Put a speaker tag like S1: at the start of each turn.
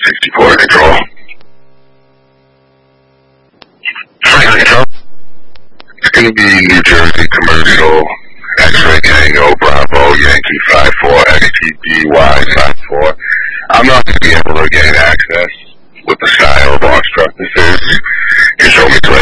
S1: 64 control. Control. It's going to be New Jersey Commercial, X-Ray Tango, Bravo, Yankee 54, XTBY 54. I'm not going to be able to gain access with the style of box truck this is. You show me